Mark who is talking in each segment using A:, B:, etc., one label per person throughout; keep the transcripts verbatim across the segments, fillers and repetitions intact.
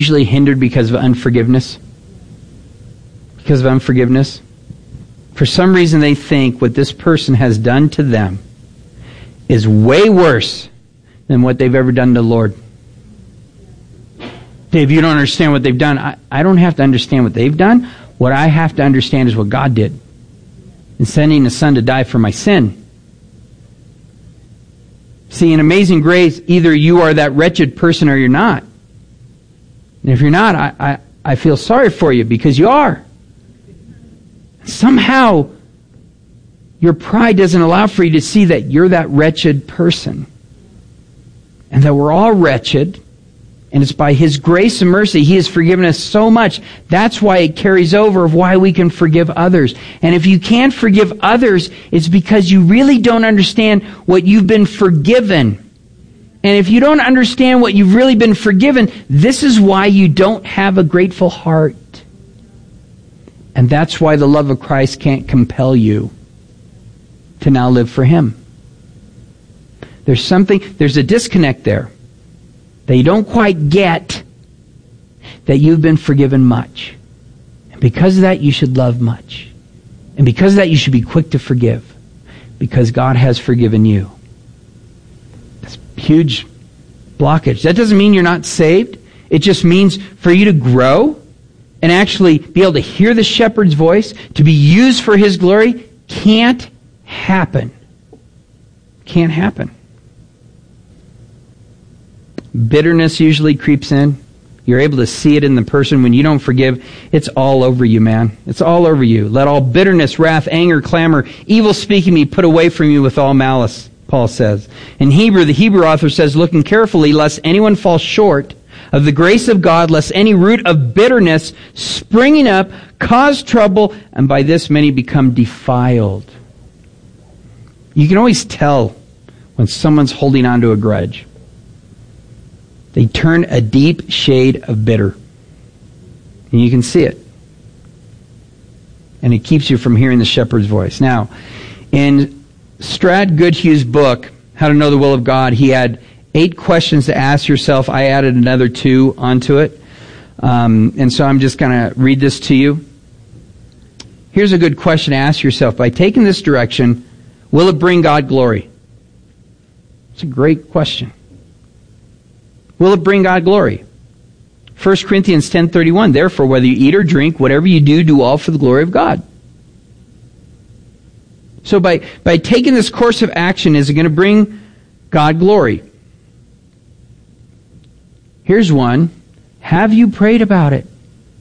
A: usually hindered because of unforgiveness? Because of unforgiveness? For some reason they think what this person has done to them is way worse than what they've ever done to the Lord. Dave, you don't understand what they've done. I, I don't have to understand what they've done. What I have to understand is what God did in sending His Son to die for my sin. See, in Amazing Grace, either you are that wretched person or you're not. And if you're not, I, I, I feel sorry for you because you are. Somehow, your pride doesn't allow for you to see that you're that wretched person. And that we're all wretched. And it's by His grace and mercy, He has forgiven us so much. That's why it carries over of why we can forgive others. And if you can't forgive others, it's because you really don't understand what you've been forgiven. And if you don't understand what you've really been forgiven, this is why you don't have a grateful heart. And that's why the love of Christ can't compel you to now live for Him. There's something, there's a disconnect there. That you don't quite get that you've been forgiven much. And because of that, you should love much. And because of that, you should be quick to forgive. Because God has forgiven you. That's a huge blockage. That doesn't mean you're not saved. It just means for you to grow and actually be able to hear the shepherd's voice, to be used for His glory, can't happen. Can't happen. Bitterness usually creeps in. You're able to see it in the person when you don't forgive. It's all over you, man. It's all over you. Let all bitterness, wrath, anger, clamor, evil speaking be put away from you with all malice, Paul says. In Hebrew, the Hebrew author says, looking carefully lest anyone fall short of the grace of God, lest any root of bitterness springing up cause trouble, and by this many become defiled. You can always tell when someone's holding on to a grudge. They turn a deep shade of bitter. And you can see it. And it keeps you from hearing the shepherd's voice. Now, in Strad Goodhue's book, How to Know the Will of God, he had eight questions to ask yourself. I added another two onto it. Um, and so I'm just going to read this to you. Here's a good question to ask yourself. By taking this direction, will it bring God glory? It's a great question. Will it bring God glory? First Corinthians ten thirty-one, therefore, whether you eat or drink, whatever you do, do all for the glory of God. So by, by taking this course of action, is it going to bring God glory? Here's one. Have you prayed about it?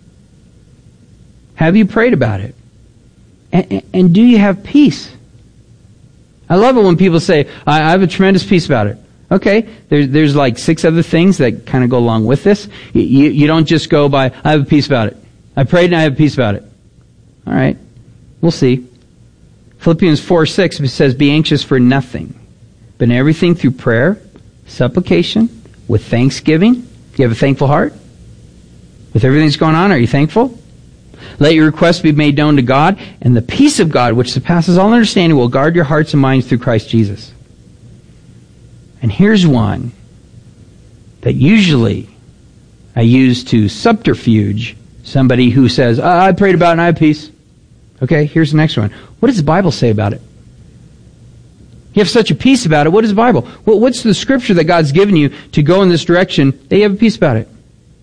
A: Have you prayed about it? And, and do you have peace? I love it when people say, I, I have a tremendous peace about it. Okay, there's, there's like six other things that kind of go along with this. You, you don't just go by, I have a peace about it. I prayed and I have a peace about it. All right, we'll see. Philippians four six says, be anxious for nothing, but in everything through prayer, supplication, with thanksgiving. Do you have a thankful heart? With everything that's going on, are you thankful? Let your requests be made known to God, and the peace of God, which surpasses all understanding, will guard your hearts and minds through Christ Jesus. And here's one that usually I use to subterfuge somebody who says, oh, I prayed about it and I have peace. Okay, here's the next one. What does the Bible say about it? You have such a peace about it. What is the Bible? Well, what's the scripture that God's given you to go in this direction that you have a peace about it?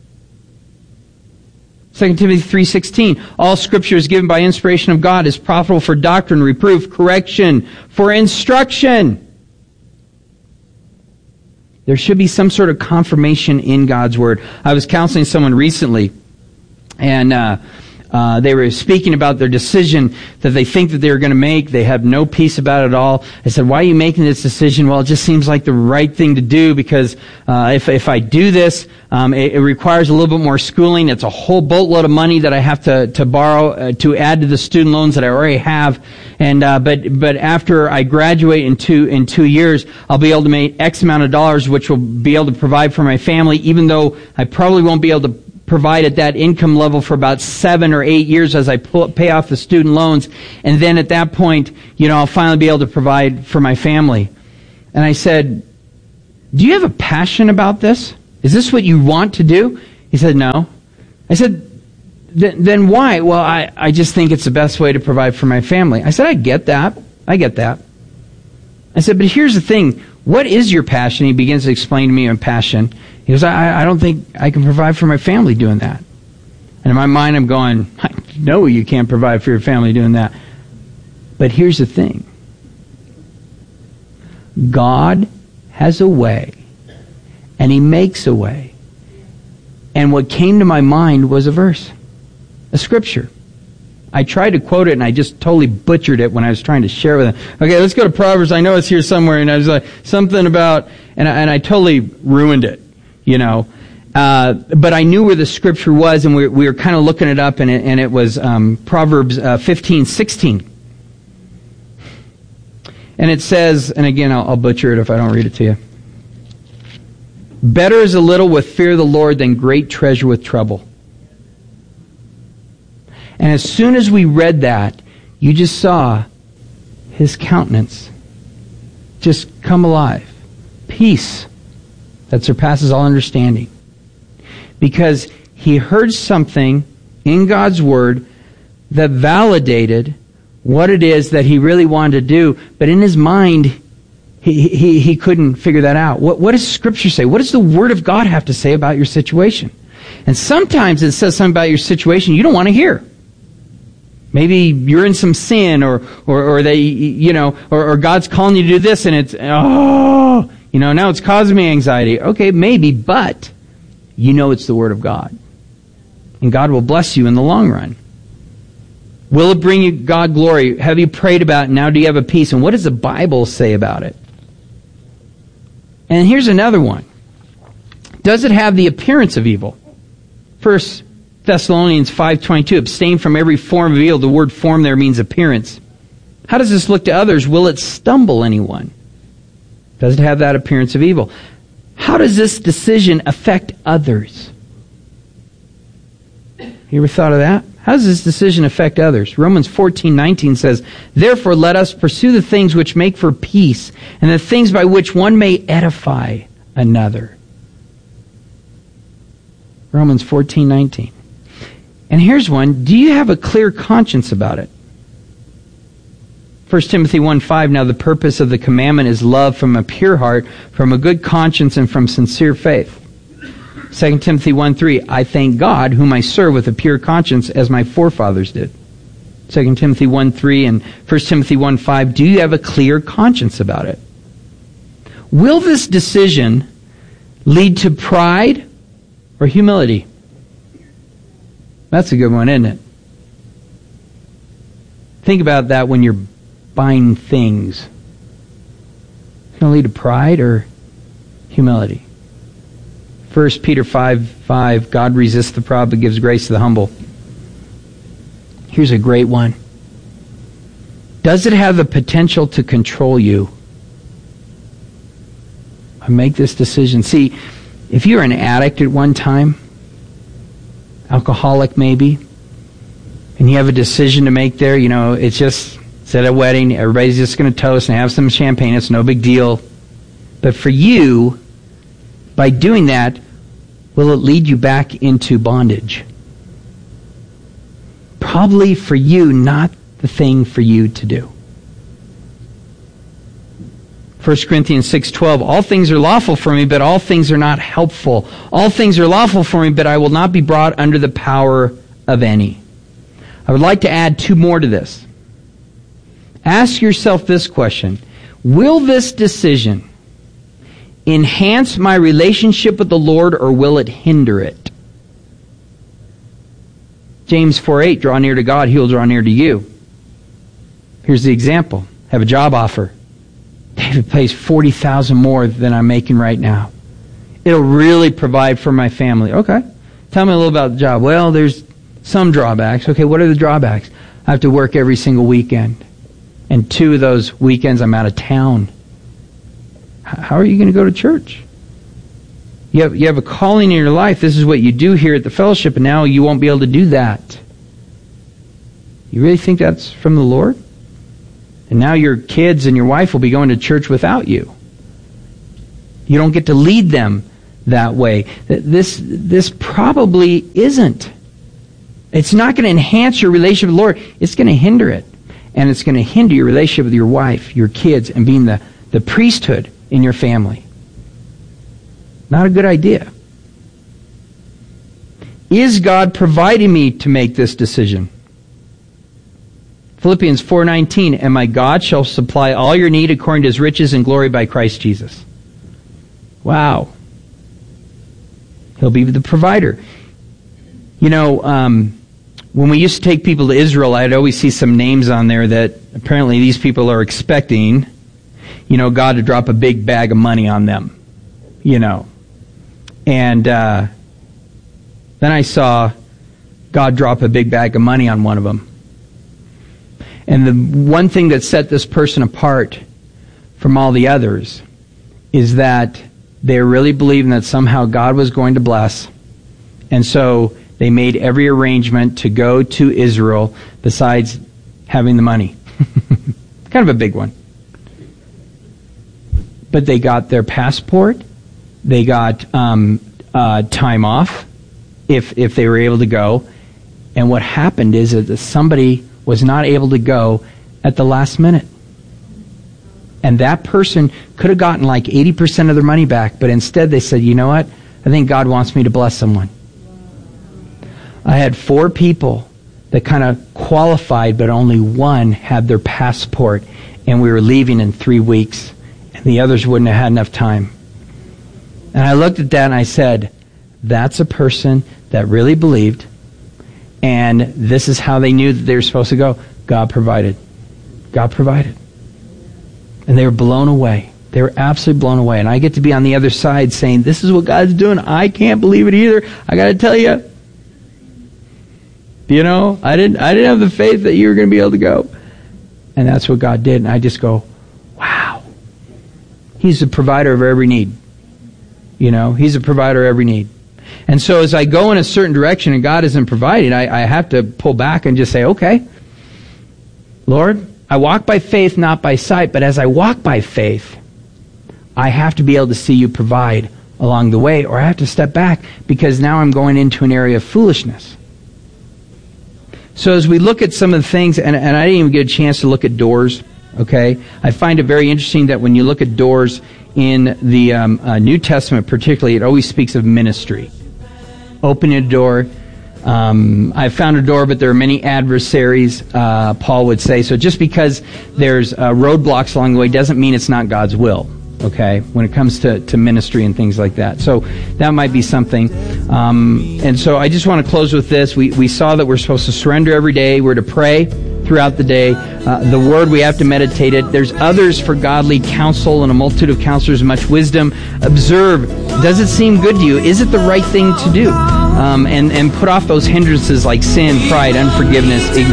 A: Second Timothy three sixteen, all scripture is given by inspiration of God, is profitable for doctrine, reproof, correction, for instruction. There should be some sort of confirmation in God's Word. I was counseling someone recently, and uh, uh, they were speaking about their decision that they think that they were going to make. They have no peace about it at all. I said, why are you making this decision? Well, it just seems like the right thing to do because uh, if if I do this, um, it, it requires a little bit more schooling. It's a whole boatload of money that I have to, to borrow uh, to add to the student loans that I already have. And uh, but but after I graduate in two in two years, I'll be able to make X amount of dollars, which will be able to provide for my family, even though I probably won't be able to provide at that income level for about seven or eight years as I pull, pay off the student loans. And then at that point, you know, I'll finally be able to provide for my family. And I said, do you have a passion about this? Is this what you want to do? He said, no. I said, then why? Well, I, I just think it's the best way to provide for my family. I said, I get that. I get that. I said, but here's the thing. What is your passion? He begins to explain to me my passion. He goes, I, I don't think I can provide for my family doing that. And in my mind, I'm going, I know you can't provide for your family doing that. But here's the thing. God has a way, and He makes a way. And what came to my mind was a verse, a scripture. I tried to quote it, and I just totally butchered it when I was trying to share with him. Okay, let's go to Proverbs. I know it's here somewhere, and I was like, something about, and I, and I totally ruined it, you know. Uh, but I knew where the scripture was, and we, we were kind of looking it up, and it, and it was um, Proverbs uh, fifteen sixteen. And it says, and again, I'll, I'll butcher it if I don't read it to you. Better is a little with fear of the Lord than great treasure with trouble. And as soon as we read that, you just saw His countenance just come alive. Peace that surpasses all understanding. Because he heard something in God's Word that validated what it is that he really wanted to do, but in his mind, he, he, he couldn't figure that out. What, what does Scripture say? What does the Word of God have to say about your situation? And sometimes it says something about your situation you don't want to hear. Maybe you're in some sin, or, or, or they, you know, or, or God's calling you to do this, and it's, oh, you know, now it's causing me anxiety. Okay, maybe, but you know it's the Word of God. And God will bless you in the long run. Will it bring you God glory? Have you prayed about it? Now do you have a peace? And what does the Bible say about it? And here's another one. Does it have the appearance of evil? First Thessalonians five twenty-two, abstain from every form of evil. The word form there means appearance. How does this look to others? Will it stumble anyone? Does it have that appearance of evil? How does this decision affect others? You ever thought of that? How does this decision affect others? Romans fourteen nineteen says, therefore let us pursue the things which make for peace, and the things by which one may edify another. Romans fourteen nineteen. And here's one. Do you have a clear conscience about it? First Timothy one five, now the purpose of the commandment is love from a pure heart, from a good conscience, and from sincere faith. Second Timothy one three, I thank God, whom I serve with a pure conscience, as my forefathers did. Second Timothy one three and First Timothy one five, do you have a clear conscience about it? Will this decision lead to pride or humility? That's a good one, isn't it? Think about that when you're buying things. It's going to lead to pride or humility? First Peter five five, God resists the proud but gives grace to the humble. Here's a great one. Does it have the potential to control you? I make this decision. See, if you're an addict at one time, alcoholic maybe, and you have a decision to make there, you know, it's just, it's at a wedding, everybody's just going to toast and have some champagne, it's no big deal. But for you, by doing that, will it lead you back into bondage? Probably for you, not the thing for you to do. First Corinthians six twelve, all things are lawful for me, but all things are not helpful. All things are lawful for me, but I will not be brought under the power of any. I would like to add two more to this. Ask yourself this question. Will this decision enhance my relationship with the Lord, or will it hinder it? James four eight, draw near to God, He will draw near to you. Here's the example. Have a job offer. David pays forty thousand dollars more than I'm making right now. It'll really provide for my family. Okay. Tell me a little about the job. Well, there's some drawbacks. Okay, what are the drawbacks? I have to work every single weekend. And two of those weekends I'm out of town. How are you going to go to church? You have, you have a calling in your life. This is what you do here at the fellowship, and now you won't be able to do that. You really think that's from the Lord? And now your kids and your wife will be going to church without you. You don't get to lead them that way. This, this probably isn't. It's not going to enhance your relationship with the Lord. It's going to hinder it. And it's going to hinder your relationship with your wife, your kids, and being the, the priesthood in your family. Not a good idea. Is God providing me to make this decision? Philippians four nineteen, and my God shall supply all your need according to his riches and glory by Christ Jesus. Wow. He'll be the provider. You know, um, when we used to take people to Israel, I'd always see some names on there that apparently these people are expecting, you know, God to drop a big bag of money on them. You know. And uh, then I saw God drop a big bag of money on one of them. And the one thing that set this person apart from all the others is that they really believed that somehow God was going to bless. And so they made every arrangement to go to Israel besides having the money. Kind of a big one. But they got their passport. They got um, uh, time off if if they were able to go. And what happened is that somebody was not able to go at the last minute. And that person could have gotten like eighty percent of their money back, but instead they said, you know what? I think God wants me to bless someone. I had four people that kind of qualified, but only one had their passport, and we were leaving in three weeks, and the others wouldn't have had enough time. And I looked at that and I said, that's a person that really believed, and this is how they knew that they were supposed to go. God provided. God provided. And they were blown away. They were absolutely blown away. And I get to be on the other side saying, this is what God's doing. I can't believe it either. I got to tell you. You know, I didn't I didn't have the faith that you were going to be able to go. And that's what God did. And I just go, wow. He's the provider of every need. You know, He's a provider of every need. And so as I go in a certain direction and God isn't providing, I, I have to pull back and just say, okay, Lord, I walk by faith, not by sight. But as I walk by faith, I have to be able to see you provide along the way, or I have to step back because now I'm going into an area of foolishness. So as we look at some of the things, and, and I didn't even get a chance to look at doors, okay? I find it very interesting that when you look at doors in the um, uh, New Testament particularly, it always speaks of ministry. Opening a door. Um, I found a door, but there are many adversaries, uh, Paul would say. So just because there's uh, roadblocks along the way doesn't mean it's not God's will, okay, when it comes to, to ministry and things like that. So that might be something. Um, and so I just want to close with this. We, we saw that we're supposed to surrender every day. We're to pray throughout the day. Uh, the Word, we have to meditate it. There's others for godly counsel, and a multitude of counselors, much wisdom. Observe. Does it seem good to you? Is it the right thing to do? Um, and, and put off those hindrances like sin, pride, unforgiveness, ignorance.